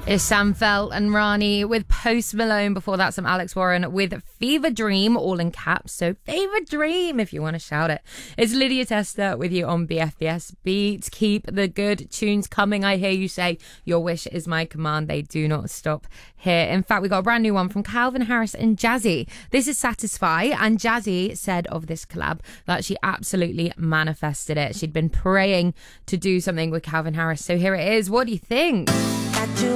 It's Sam Felt and Rani with Post Malone. Before that, some Alex Warren with Fever Dream, all in caps. So Fever Dream, if you want to shout it. It's Lydia Testa with you on BFBS Beats. Keep the good tunes coming. I hear you say, your wish is my command. They do not stop here. In fact, we got a brand new one from Calvin Harris and Jazzy. This is Satisfy, and Jazzy said of this collab that she absolutely manifested it. She'd been praying to do something with Calvin Harris. So here it is. What do you think?